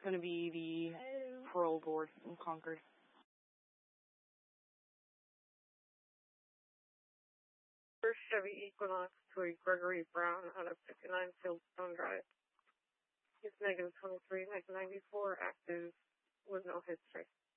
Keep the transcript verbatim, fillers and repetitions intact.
going to be the parole board in Concord. First Chevy Equinox to a Gregory Brown out of fifty-nine Fieldstone Drive. He's negative twenty-three, negative ninety-four, active with no history.